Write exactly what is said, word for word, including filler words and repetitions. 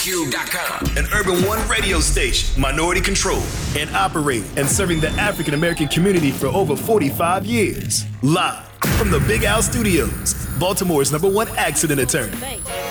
Q dot com. An Urban One radio station, minority controlled, and operating and serving the African American community for over forty-five years. Live from the Big Al Studios, Baltimore's number one accident attorney.